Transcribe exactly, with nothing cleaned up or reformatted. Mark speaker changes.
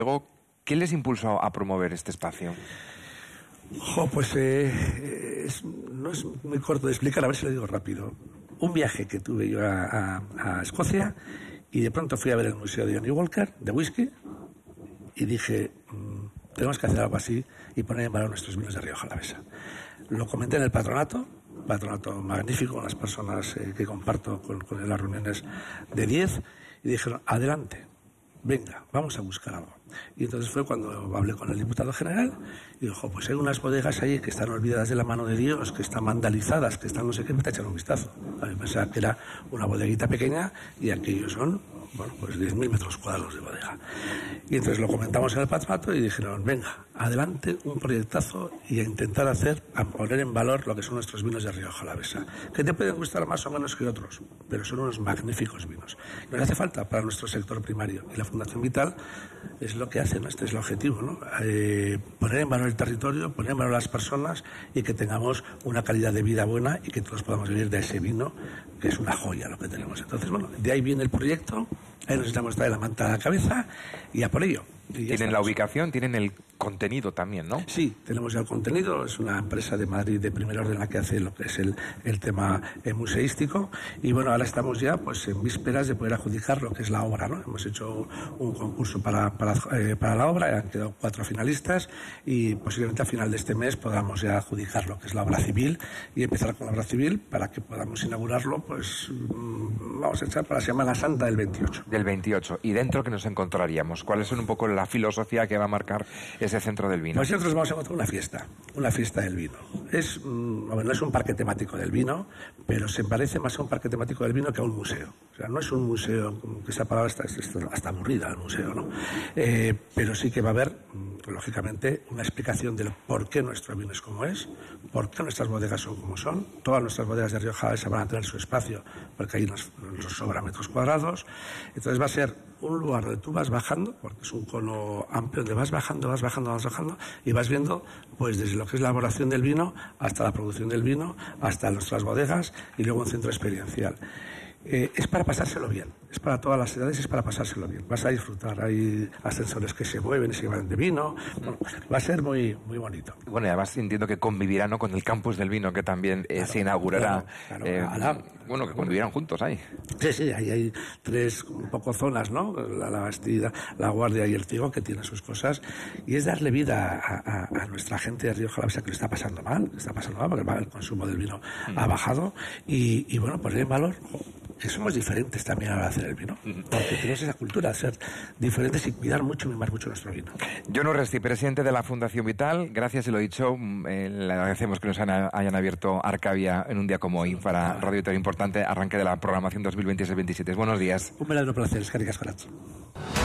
Speaker 1: Luego, ¿qué les impulsó a promover este espacio?
Speaker 2: Jo, pues eh, es, no es muy corto de explicar, a ver si lo digo rápido. Un viaje que tuve yo a, a, a Escocia y de pronto fui a ver el museo de Johnny Walker, de whisky, y dije, mmm, tenemos que hacer algo así y poner en valor nuestros vinos de Rioja Alavesa. Lo comenté en el patronato, patronato magnífico, con las personas eh, que comparto con, con las reuniones de diez, y dijeron, adelante, venga, vamos a buscar algo. Y entonces fue cuando hablé con el diputado general y dijo, pues hay unas bodegas ahí que están olvidadas de la mano de Dios, que están vandalizadas, que están no sé qué, me te echan un vistazo. A mí pensaba que era una bodeguita pequeña y aquellos son, bueno, pues diez mil metros cuadrados de bodega. Y entonces lo comentamos en el patronato y dijeron, venga, adelante, un proyectazo y a intentar hacer, a poner en valor lo que son nuestros vinos de Rioja Alavesa, que te pueden gustar más o menos que otros, pero son unos magníficos vinos. Nos hace falta para nuestro sector primario y la Fundación Vital es lo que hace, ¿no? Este es el objetivo, ¿no? Eh, poner en valor el territorio, poner en valor las personas y que tengamos una calidad de vida buena y que todos podamos vivir de ese vino, que es una joya lo que tenemos. Entonces, bueno, de ahí viene el proyecto, ahí nos estamos trayendo la manta a la cabeza y a por ello.
Speaker 1: Tienen estamos. La ubicación, tienen el contenido también, ¿no?
Speaker 2: Sí, tenemos ya el contenido, es una empresa de Madrid de primer orden la que hace lo que es el, el tema eh, museístico y bueno, ahora estamos ya pues en vísperas de poder adjudicar lo que es la obra, ¿no? Hemos hecho un concurso para, para, eh, para la obra, han quedado cuatro finalistas y posiblemente a final de este mes podamos ya adjudicar lo que es la obra civil y empezar con la obra civil para que podamos inaugurarlo, pues vamos a echar para la Semana Santa del veintiocho.
Speaker 1: Del veintiocho. ¿Y dentro qué nos encontraríamos? ¿Cuáles son un poco las la filosofía que va a marcar ese centro del vino?
Speaker 2: Pues nosotros vamos a encontrar una fiesta, una fiesta del vino. Es, mmm, bueno, no es un parque temático del vino, pero se parece más a un parque temático del vino que a un museo. O sea, no es un museo, que esa palabra está, está, está aburrida, el museo, ¿no? Eh, pero sí que va a haber, lógicamente, una explicación del por qué nuestro vino es como es, por qué nuestras bodegas son como son. Todas nuestras bodegas de Rioja Alavesa van a tener su espacio, porque ahí nos, nos sobra metros cuadrados. Entonces va a ser un lugar donde tú vas bajando, porque es un cono amplio, donde vas bajando, vas bajando, vas bajando, y vas viendo, pues desde lo que es la elaboración del vino, hasta la producción del vino, hasta nuestras bodegas, y luego un centro experiencial. Eh, es para pasárselo bien, es para todas las edades, es para pasárselo bien. Vas a disfrutar, hay ascensores que se mueven y se llevan de vino, bueno, va a ser muy muy bonito.
Speaker 1: Bueno, y además entiendo que convivirán, ¿no?, con el campus del vino, que también eh, claro, se inaugurará.
Speaker 2: Claro, claro,
Speaker 1: eh,
Speaker 2: claro.
Speaker 1: Bueno, que convivirán juntos ahí.
Speaker 2: Sí, sí, ahí hay tres un poco zonas, ¿no? La, la Bastida, la Guardia y el Trigo, que tienen sus cosas, y es darle vida a, a, a nuestra gente de Rioja Alavesa que lo está pasando mal, que está pasando mal, porque el consumo del vino mm. ha bajado, y, y bueno, poner en valor que somos diferentes también a la hora de hacer el vino, porque tenemos esa cultura de ser diferentes y cuidar mucho, mimar mucho nuestro vino.
Speaker 1: John Urresti, presidente de la Fundación Vital, gracias, y lo dicho, eh, le agradecemos que nos hayan, hayan abierto Arcavia en un día como hoy para Radio Ter Importante, arranque de la programación dos mil veintiséis veintisiete. Buenos días.
Speaker 2: Un verdadero placer, eskerrik asko.